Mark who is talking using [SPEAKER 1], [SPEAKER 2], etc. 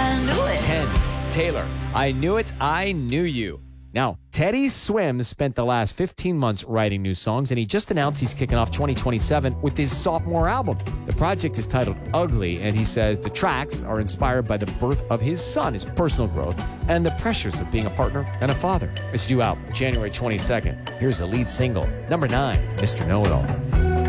[SPEAKER 1] I knew it.
[SPEAKER 2] 10. Taylor, I Knew It, I Knew You. Now, Teddy Swims spent the last 15 months writing new songs, and he just announced he's kicking off 2027 with his sophomore album. The project is titled Ugly, and he says the tracks are inspired by the birth of his son, his personal growth, and the pressures of being a partner and a father. It's due out January 22nd. Here's the lead single, number 9, Mr. Know-It-All.